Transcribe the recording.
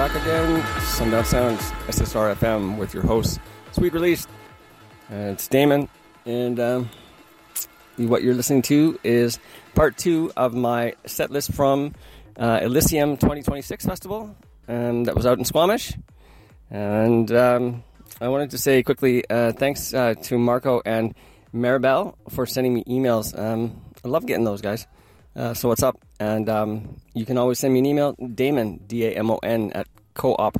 back again. Sundown Sounds, SSR FM, with your host, Sweet Release. It's Damon, and what you're listening to is part 2 of my set list from Elysium 2026 Festival that was out in Squamish. And I wanted to say quickly thanks to Marco and Maribel for sending me emails. I love getting those, guys. So what's up? And you can always send me an email, Damon, Damon, at coop.ca.